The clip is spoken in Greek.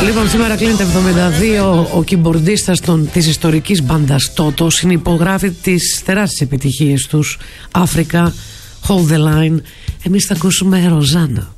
Λοιπόν, σήμερα κλείνει τα 72. Ο κιμπορντίστας της ιστορικής μπάντας Τότος συνυπογράφει τις τεράστιες επιτυχίες τους. Africa, Hold the Line. Εμείς θα ακούσουμε Ροζάνα.